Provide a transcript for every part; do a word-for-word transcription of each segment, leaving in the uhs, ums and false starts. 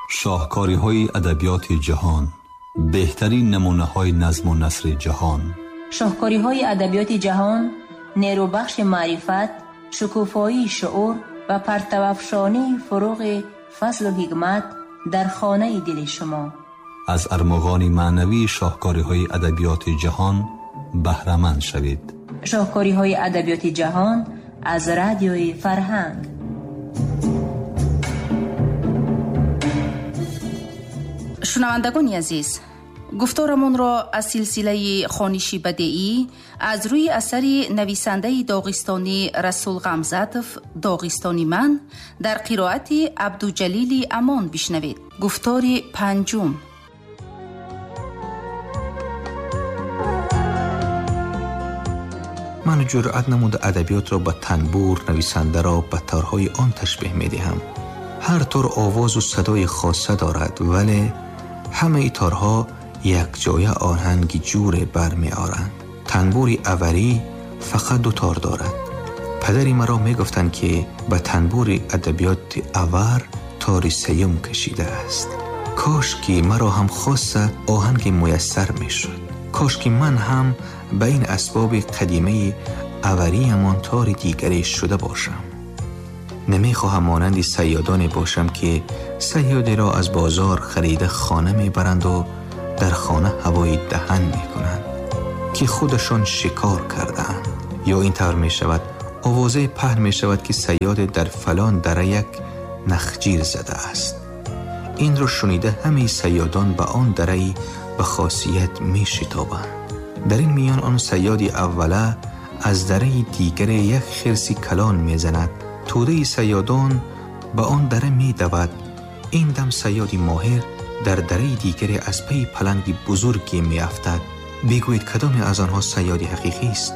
شاهکاری‌های ادبیات جهان، بهترین نمونه‌های نظم و نثر جهان. شاهکاری‌های ادبیات جهان، نیروبخش معرفت، شکوفایی شعور و پرتوافشانی فروغ فضل و حکمت در خانه دل شما. از ارمغان معنوی شاهکاری‌های ادبیات جهان بهره‌مند شوید. شاهکاری‌های ادبیات جهان از رادیوی فرهنگ. شنوندگان عزیز، گفتارمون را از سلسله خوانشی بدیعی از روی اثر نویسنده داغستانی رسول غمزاتوف داغستانی من در قرائت عبدالجلیل امان بشنوید. گفتار پنجم. من جرأت نمود ادبیات را به تنبور، نویسنده را به تارهای آن تشبیه می دهم. هر تار آواز و صدای خاصه دارد، ولی همه ای تارها یک جایه آهنگی جور برمی آرند. تنبوری اوری فقط دو تار دارد. پدری مرا می گفتند که به تنبور ادبیات اور تار سیم کشیده است. کاش که مرا هم خاصه آهنگ میسر می شد. کاش که من هم به این اسباب قدیمه اوری همان تار دیگری شده باشم. نمی خواهم مانند صیادانی باشم که صیادی را از بازار خریده خانه می برند و در خانه هوای دهن می کنند که خودشان شکار کردند. یا این طور می شود آوازه پهن می شود که صیاد در فلان دره یک نخجیر زده است. این را شنیده همه صیادان به آن دره به خاصیت می شتابند. در این میان آن صیادی اوله از دره دیگر یک خرسی کلان می زند. توده صیادان به آن دره می دود. این دم صیادی ماهر در دره دیگری از پی پلنگی بزرگی می افتد. بگوید کدام از آنها صیادی حقیقی است؟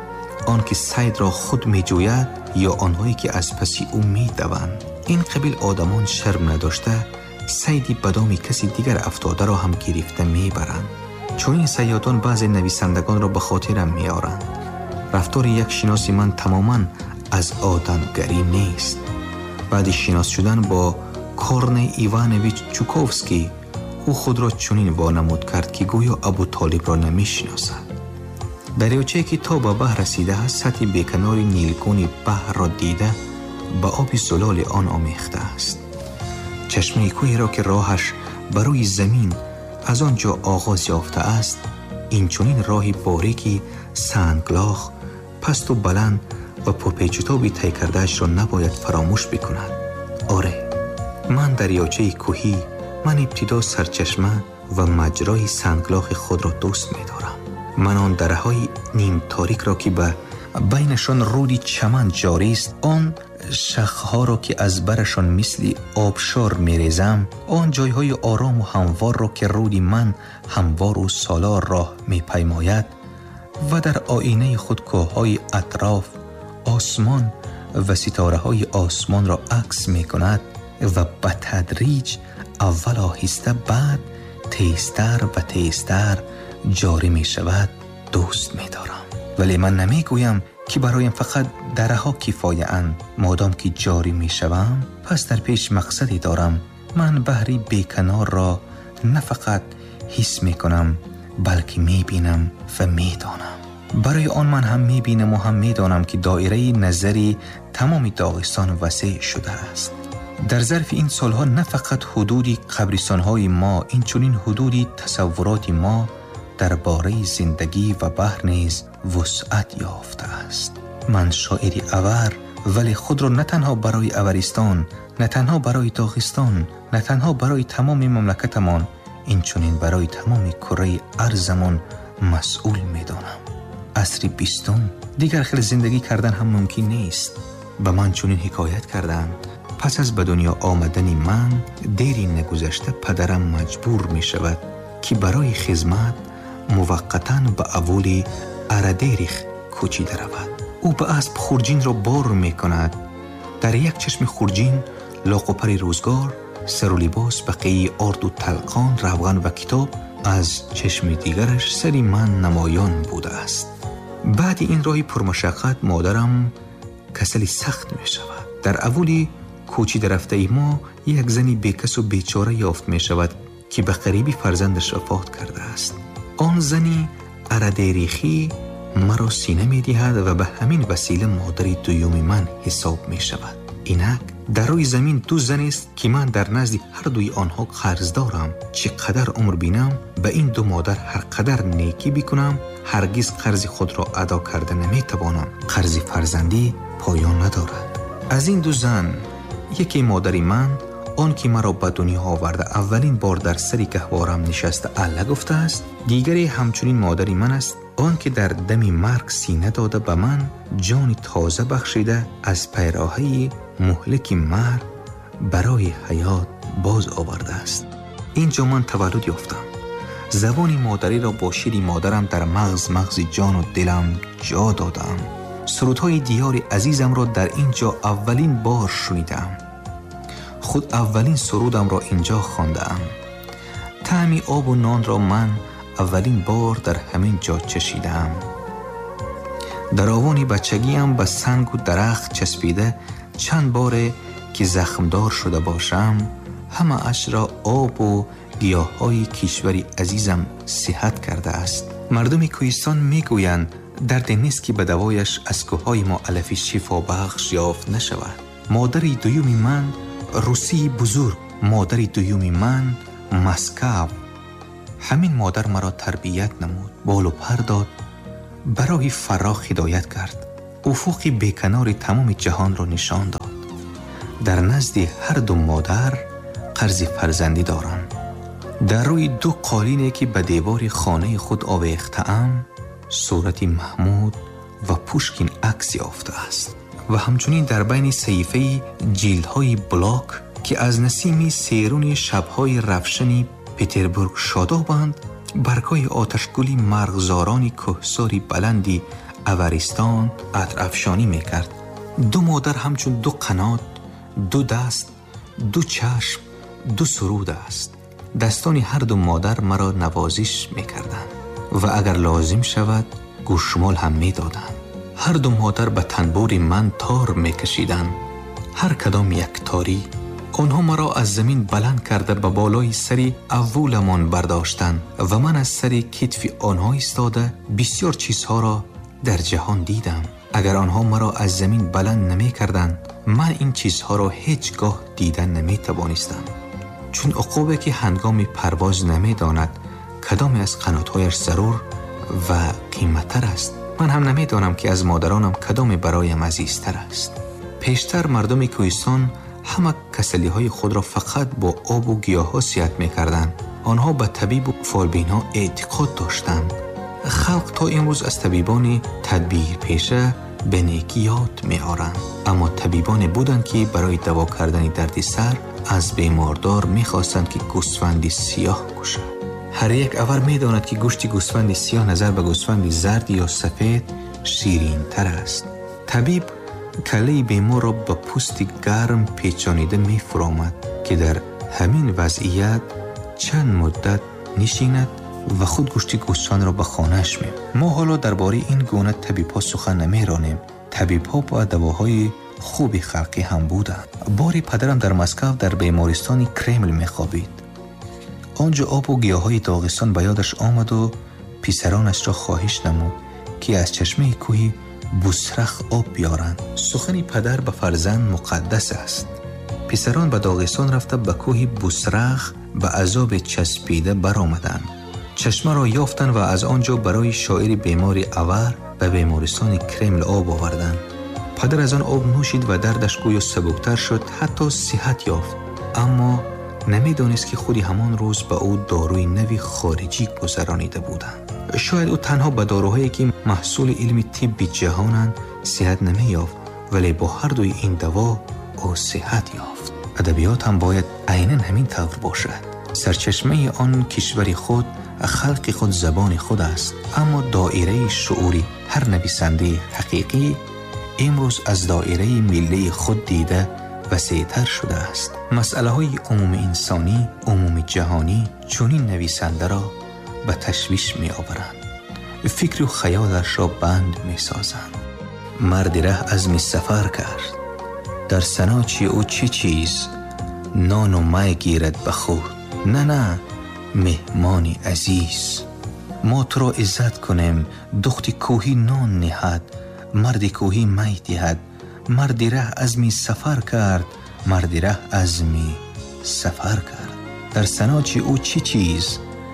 آن که صید را خود می جوید یا آنهایی که از پسی او می دوند؟ این قبیل آدمان شرم نداشته صیدی بدامی کسی دیگر افتاده را هم گرفته می برند. چون این صیادان بعضی نویسندگان را به خاطرم می آرند. رفتار یک شناسی من تماما از آدمگری نیست. بعد شناس شدن با کورن ایوانویچ چوکوفسکی او خود را چنین وانمود کرد که گویا ابو طالب را نمی شناسد. دریاچه‌ای که تا به بحر رسیده است سطح بیکنار نیلگون بحر را دیده به آب زلال آن آمیخته است. چشمه کوهی را که راهش بروی زمین از آنجا آغاز یافته است، این چنین راهی باریکی سنگلاخ پست و بلند و پرپیچ‌وتابی طی کرده‌اش را نباید فراموش بکند. آره، من دریاچه کوهی، من ابتدا سرچشمه و مجرای سنگلاخ خود را دوست می دارم. من آن دره‌های نیم تاریک را که به بینشان رودی چمن جاری است، آن شاخه‌ها را که از برشان مثل آبشار می‌ریزم، آن جای‌های آرام و هموار را که رودی من هموار و سالار راه می‌پیماید و در آینه خود کوه‌های اطراف، آسمان و ستاره‌های آسمان را عکس می‌کند و به تدریج اول آهسته بعد تیزتر و تیزتر جاری می‌شود دوست می‌دارم. ولی من نمی‌گویم که برایم فقط دره ها کفایه اند. مادام که جاری می شوم پس در پیش مقصدی دارم. من بحری بیکنار را نه فقط حس می کنم بلکه می بینم و می دانم. برای آن من هم می بینم و هم می دانم که دایره نظری تمام داغستان وسیع شده است. در ظرف این سالها نه فقط حدودی قبرستان‌های ما، این چنین حدودی تصورات ما درباره زندگی و بحر نیز وسعت یافته است. من شاعری اور، ولی خود را نه تنها برای اورستان، نه تنها برای داغستان، نه تنها برای تمام مملکتمان، این چنین برای تمام کره ارضمان مسئول می دانم. عصر بیستم دیگر خیلی زندگی کردن هم ممکن نیست. به من چنین حکایت کردند پس از به دنیا آمدن من دیری نگذشته پدرم مجبور می شود که برای خدمت موقتاً به اولی اردیریخ کوچیده رود. او به اسب خورجین را بار می کند. در یک چشم خورجین لاق و پر روزگار، سر و لباس بقیه آرد و تلقان، روغن و کتاب، از چشم دیگرش سری من نمایان بوده است. بعد این راهی پرمشقت مادرم کسلی سخت می شود. در اولی کوچی رفته ما یک زنی بیکس و بیچاره یافت می شود که به قریبی فرزندش وفات کرده است. آن زنی اردریخی مرا سینه می دهد و به همین وسیله مادری دویوم من حساب می شود. اینک در روی زمین دو زن است که من در نزد هر دوی آنها قرض دارم. چقدر عمر بینم به این دو مادر هر قدر نیکی بکنم هرگز قرض خود را ادا کرده نمی توانم. قرض فرزندی پایان ندارد. از این دو زن یکی مادری من، آن که مرا به دنیا آورده اولین بار در سری گهوارم نشسته اله گفته است. دیگری همچنین مادری من است، آن که در دمی مرگ سینه داده به من جان تازه بخشیده از پیراهه مهلک مرگ برای حیات باز آورده است. اینجا من تولد یافتم. زبان مادری را با شیر مادرم در مغز مغز جان و دلم جا دادم. سرودهای دیار عزیزم را در اینجا اولین بار شنیدم. خود اولین سرودم را اینجا خواندم. طعم آب و نان را من اولین بار در همین جا چشیدم. در آوان بچگیم به سنگ و درخت چسبیده چند باره که زخمدار شده باشم همه اش را آب و گیاهای کشوری عزیزم صحت کرده است. مردم کوهستان میگویند درد نیست که به دوایش از کوههای ما علف شفا بخش یافت نشود. مادر دویوم من روسی بزرگ، مادر دویوم من مسکو. همین مادر مرا تربیت نمود، بال و پر داد، برای فرا هدایت کرد، افقی بیکنار تمام جهان را نشان داد. در نزد هر دو مادر قرض فرزندی دارم. در روی دو قالینی که به دیوار خانه خود آویخته‌ام صورت محمود و پوشکین عکس یافته است و همچنین در بین صحیفه جلدهای بلاک که از نسیم سیرون شبهای روشنی پتربورگ شادابند برگای آتشگلی مرغزارانی کوهساری بلندی اورستان عطر افشانی میکرد. دو مادر همچون دو قنات، دو دست، دو چشم، دو سرود است. دستان هر دو مادر مرا نوازش میکردند و اگر لازم شود گوشمال هم میدادند. هر دو مادر به تنبور من تار میکشیدند، هر کدام یک تاری. آنها مرا از زمین بلند کرده به بالای سری اولمان برداشتند و من از سری کتف آنها ایستاده بسیار چیزها را در جهان دیدم. اگر آنها مرا از زمین بلند نمی کردند من این چیزها را هیچگاه دیدن نمی توانستم، چون عقابی که هنگام پرواز نمی داند کدام از قناتهایش ضرور و قیمتتر است. من هم نمی دانم که از مادرانم کدام برایم عزیزتر است. پیشتر مردم کوهستان همه کسلی های خود را فقط با آب و گیاه ها صحت می کردن. آنها به طبیب و فالبینا اعتقاد داشتند. خلق تا امروز از طبیبان تدبیر پیشه به نیکی یاد می آرند، اما طبیبان بودند که برای دوا کردن درد سر از بیماردار می خواستند که گوسفند سیاه کشد. هر یک اول می داند که گوشت گوسفند سیاه نظر به گوسفند زرد یا سفید شیرین تر است. طبیب کله بیمار را به پوست گرم پیچانیده می فرامد که در همین وضعیت چند مدت نشیند و خود گوشت گوسفند را به خانه‌اش می. ما حالا درباره این گونه طبیب‌ها سخن نمی رانیم. طبیب‌ها با دواهای خوبی خلقی هم بودند. باری پدرم در مسکو در بیمارستان کرمل می خوابید. آنجا آب و گیاهای داغستان به یادش آمد و پسرانش را خواهش نمود که از چشمه کوهی بوسرخ آب بیارند. سخن پدر به فرزند مقدس است. پسران به داغستان رفته به کوهی بوسرخ به عذاب چسبیده برآمدند. چشمه را یافتند و از آنجا برای شاعر بیمار آور به بیمارستان کرمل آب آوردند. پدر از آن آب نوشید و دردش گویا سبکتر شد، حتی صحت یافت، اما نمیدانست که خودی همان روز به او داروی نوی خارجی گذرانیده بودند. شاید او تنها به داروهایی که محصول علم طب جهانند صحت نمی یافت، ولی با هر دوی این دوا او صحت یافت. ادبیات هم باید عیناً همین طور باشد. سرچشمه آن کشور خود، خلق خود زبان خود است، اما دایره شعوری هر نویسنده حقیقی امروز از دایره ملی خود دیده وسیع‌تر شده است. مسئله های عموم انسانی، عموم جهانی چنین نویسنده را به تشویش می آورند. فکر و خیالش را بند می سازند. مرد ره از می سفر کرد، در سناچی او چه چیز نان و می گیرد به خود؟ نه نه مهمانی عزیز، ما تو را عزت کنیم. دخت کوهی نان نهد، مرد کوهی می دهد. مرد ره ازمی سفر کرد، مرد ره ازمی سفر کرد. در سناچی او چه چیز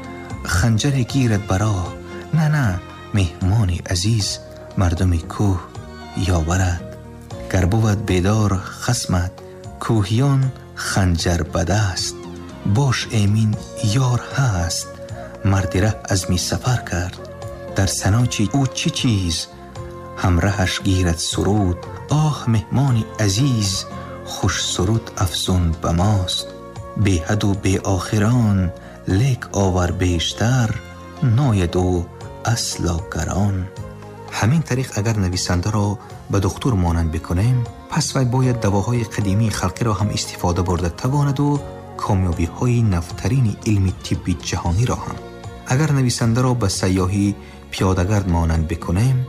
خنجر گیرد براه؟ نه نه مهمانی عزیز، مردم کوه یاورد. گر بود بیدار خصمت، کوهیان خنجر بدست. باش امین یار هست، مرد ره ازمی سفر کرد. در سناچی او چه چیز همراهش گیرد سرود؟ آه مهمانی عزیز، خوش سرود افزون به ماست. بی حد و بی آخران، لیک آور بیشتر، ناید و اصلا گران. همین طریق اگر نویسنده را به دکتر مانند بکنیم، پس وی باید دواهای قدیمی خلقی را هم استفاده برده تواند و کامیابی های نوترین علم طبی جهانی را هم. اگر نویسنده را به سیاحی پیاده‌گرد مانند بکنیم،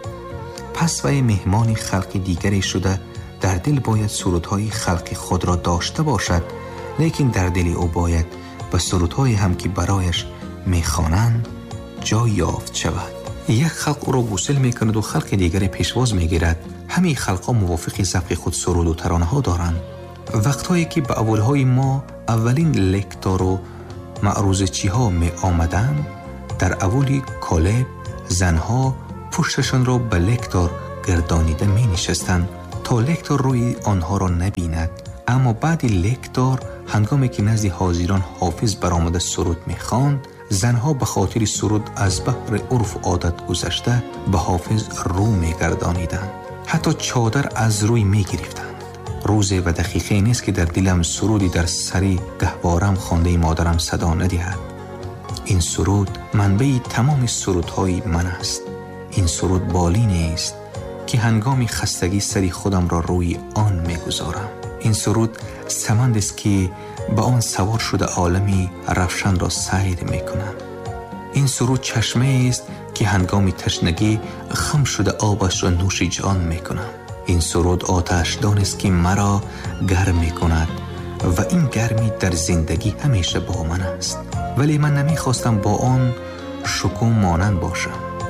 پس وی مهمان خلق دیگری شده در دل باید سرودهای خلق خود را داشته باشد، لیکن در دل او باید به سرودهای هم که برایش میخوانند جای یافت شود. یک خلق او را گسل میکند و خلق دیگری پیشواز میگیرد. همه خلقها موافق ذوق خود سرود و ترانه ها دارند. وقتهایی که به اولهای ما اولین لکتار و معروضچی ها می آمدند، در اولی کالب زنها پشتشان را به لکتار گردانیده می نشستند تا لکتار روی آنها را نبیند. اما بعد لکتار هنگامی که نزد حاضران حافظ برآمده سرود می خواند، زنها به خاطر سرود از بحر عرف و عادت گذشته به حافظ رو می گردانیدند. حتی چادر از روی می گرفتند. روز و دقیقه نیست که در دلم سرودی در سری گهوارم خوانده مادرم صدا ندهد. این سرود منبع تمام سرودهای من است. این سرود بالین است که هنگام خستگی سری خودم را روی آن میگذارم. این سرود سمند است که به آن سوار شده عالمی روشن را سیر میکنم. این سرود چشمه است که هنگام تشنگی خم شده آبش را نوش جان میکنم. این سرود آتشدان است که مرا گرم میکند و این گرمی در زندگی همیشه با من است. ولی من نمیخواستم با آن شکوم مانند باشم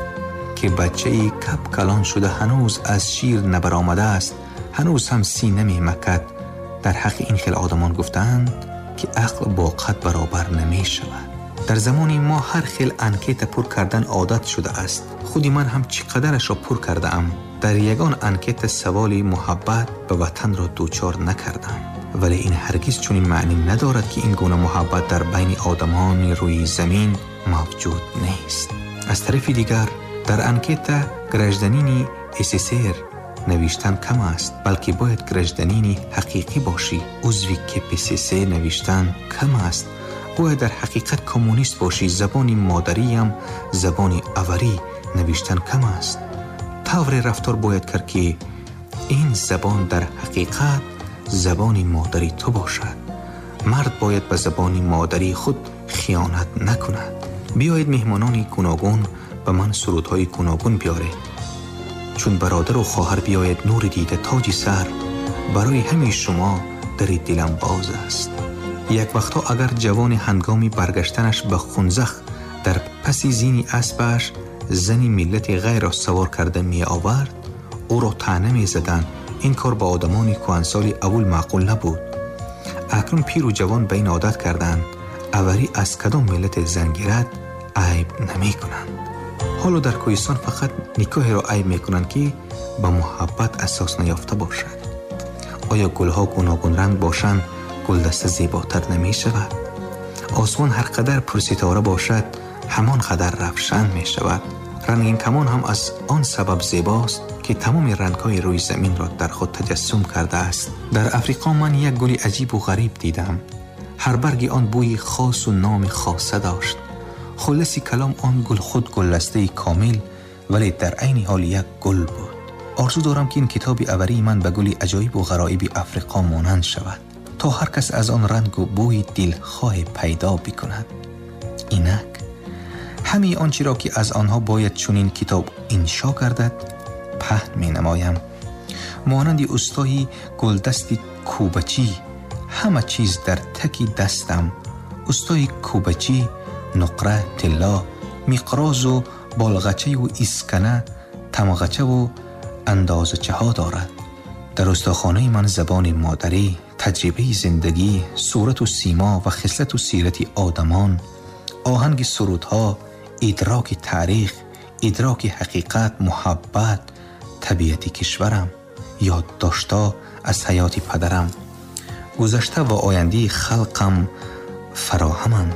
که بچه‌ای کپ کلان شده هنوز از شیر نبرآمده است، هنوز هم سینه میمکد. در حق این خیل آدمان گفتند که عقل با قد برابر نمی شود. در زمانی ما هر خیل انکیت پر کردن عادت شده است. خودی من هم چقدرش را پر کرده ام. در یگان انکیت سوالی محبت به وطن را دوچار نکردم. ولی این هرگز چنین معنی ندارد که این گونه محبت در بین آدمان روی زمین موجود نیست. از طرف دیگر در انکیت گرجدنینی اسیسر نوشتن کم است، بلکه باید گرجدنینی حقیقی باشی. عضوی که پسیسه نوشتن کم است، باید در حقیقت کمونیست باشی. زبانی مادری هم زبانی اوری نوشتن کم است. طور رفتار باید کرد که این زبان در حقیقت زبانی مادری تو باشد. مرد باید به زبانی مادری خود خیانت نکند. بیایید مهمانانی گوناگون به من سرودهای گوناگون بیاره. چون برادر و خواهر بیاید نور دیده تاج سر، برای همه شما در دلم باز است. یک وقتا اگر جوان هنگامی برگشتنش به خونزخ در پسی زینی اسبش زنی ملت غیر را سوار کرده می آورد، او را طعنه می زدن. این کار با آدمانی کهنسالی اول معقول نبود. اکنون پیر و جوان به این عادت کردند اوری از کدام ملت زن گیرد عیب نمی کنند. حالا در کوهستان فقط نکاح را عیب می کنند که به محبت اساس نیافته باشد. آیا گلها گوناگون رنگ باشند گلدسته زیباتر نمی شود؟ آسمان هر قدر پرستاره باشد همان قدر روشن می شود. رنگین کمان هم از آن سبب زیباست که تمام رنگ‌های روی زمین را در خود تجسم کرده است. در افریقا من یک گل عجیب و غریب دیدم. هر برگ آن بوی خاص و نام خاصه داشت. خلاصی کلام آن گل خود گلدسته کامل ولی در عین حال یک گل بود. آرزو دارم که این کتاب اوری من به گلی عجایب و غرایب افریقا مانند شود تا هر کس از آن رنگ و بوی دلخواه پیدا بکند. اینک همه آنچه را که از آنها باید چنین کتاب انشا گردد پهن می نمایم. مانند استایی گلدست کوبچی، همه چیز در تکی دستم. استای کوبچی نقره، طلا، مقراض و بالغچه و اسکنه، تمغچه و اندازچه ها دارد. در استاخانه من زبان مادری، تجربه زندگی، صورت و سیما و خصلت و سیرت آدمان، آهنگ سرودها، ادراک تاریخ، ادراک حقیقت، محبت، طبیعت کشورم، یادداشت‌ها از حیات پدرم، گذشته و آینده خلقم فراهمند.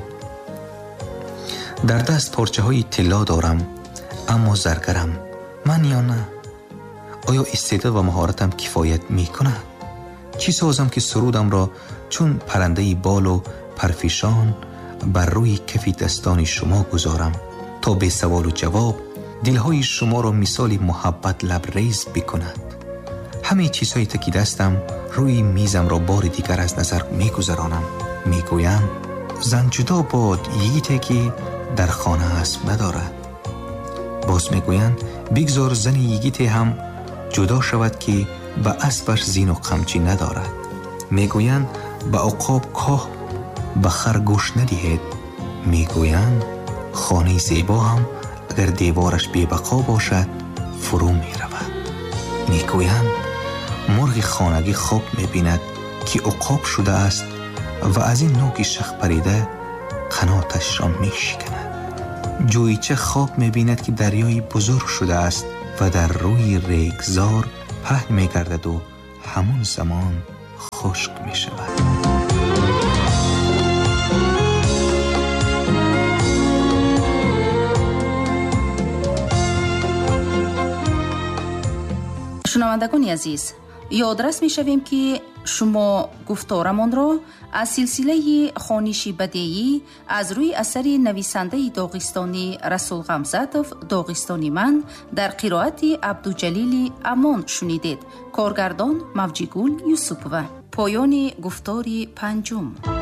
در دست پارچه های طلا دارم، اما زرگرم من یا نه؟ آیا استعداد و مهارتم کفایت می کند؟ چی سازم که سرودم را چون پرنده بال و پرفشان بر روی کف دستان شما گذارم تا به سوال و جواب دلهای شما را مثال محبت لبریز بکند؟ همه چیزهای تکی دستم روی میزم را بار دیگر از نظر می گذرانم. می گویم زن جدا باد یگیتی که در خانه اسب ندارد. باز می گویند بگذار زن یگیتی هم جدا شود که به اسبش زین و قمچی ندارد. می گویند به عقاب کاه به خرگوش ندهید. می گویند خانه زیبا هم اگر دیوارش بی بقا باشد فرو می رود. می گویند مرغ خانگی خواب می بیند که عقاب شده است و از این نوک شخ پریده قناتش را می شکند. جویچه خواب می بیند که دریای بزرگ شده است و در روی ریگزار پهن می گردد و همون زمان خشک می شود. شنوندگان عزیز، یادرس می شویم که شما گفتارمان را از سلسله خوانشی بدیعی از روی اثر نویسنده داغستانی رسول غمزاتوف داغستانی من در قرائت عبدالجلیل امان شنیدید. کارگردان موجیگول یوسفوه. پایان گفتار پنجم.